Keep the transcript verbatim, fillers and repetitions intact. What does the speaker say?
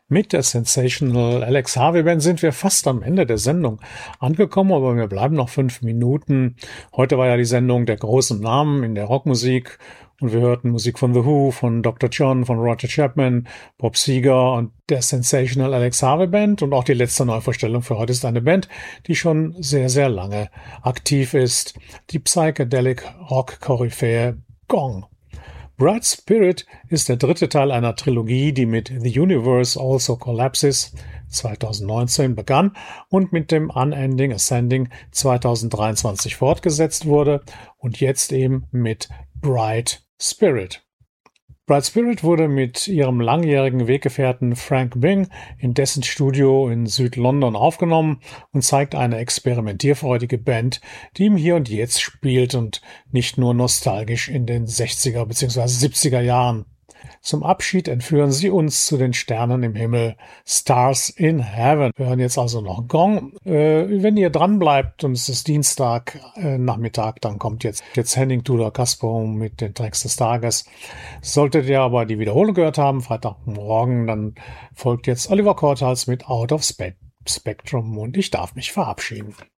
Mit der Sensational Alex Harvey Band sind wir fast am Ende der Sendung angekommen, aber wir bleiben noch fünf Minuten. Heute war ja die Sendung der großen Namen in der Rockmusik und wir hörten Musik von The Who, von Doktor John, von Roger Chapman, Bob Seger und der Sensational Alex Harvey Band. Und auch die letzte Neuvorstellung für heute ist eine Band, die schon sehr, sehr lange aktiv ist. Die Psychedelic Rock Koryphäe Gong. Bright Spirit ist der dritte Teil einer Trilogie, die mit The Universe Also Collapses zweitausendneunzehn begann und mit dem Unending Ascending zweitausenddreiundzwanzig fortgesetzt wurde und jetzt eben mit Bright Spirit. Bright Spirit wurde mit ihrem langjährigen Weggefährten Frank Byng in dessen Studio in Süd-London aufgenommen und zeigt eine experimentierfreudige Band, die im Hier und Jetzt spielt und nicht nur nostalgisch in den sechziger bzw. siebziger Jahren. Zum Abschied entführen sie uns zu den Sternen im Himmel, Stars in Heaven. Wir hören jetzt also noch Gong. Äh, wenn ihr dran bleibt und es ist Dienstag äh, Nachmittag, dann kommt jetzt, jetzt Henning Tudor Casper mit den Tracks des Tages. Solltet ihr aber die Wiederholung gehört haben, Freitagmorgen, dann folgt jetzt Oliver Korthals mit Out of Spe- Spectrum und ich darf mich verabschieden.